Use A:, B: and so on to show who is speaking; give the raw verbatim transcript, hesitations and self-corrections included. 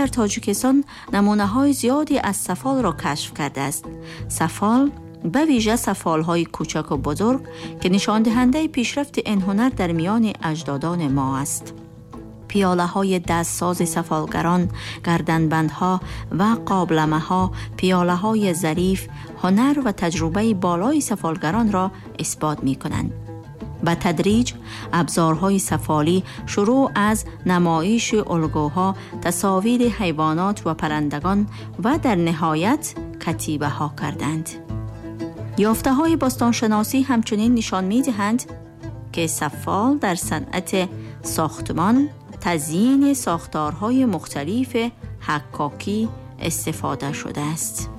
A: در تاجیکستان نمونه‌های زیادی از سفال را کشف کرده است. سفال به ویژه سفال‌های کوچک و بزرگ که نشان دهنده پیشرفت این هنر در میان اجدادان ما است. پیاله‌های دستساز سفالگران، گردنبندها و قابلمه‌ها، پیاله‌های ظریف، هنر و تجربه بالای سفالگران را اثبات می‌کنند. به تدریج ابزارهای سفالی شروع از نمایش الگوها، تصاویر حیوانات و پرندگان و در نهایت کتیبه ها کردند. یافته های باستانشناسی همچنین نشان می دهند که سفال در صنعت ساختمان، تزیین ساختارهای مختلف حکاکی استفاده شده است.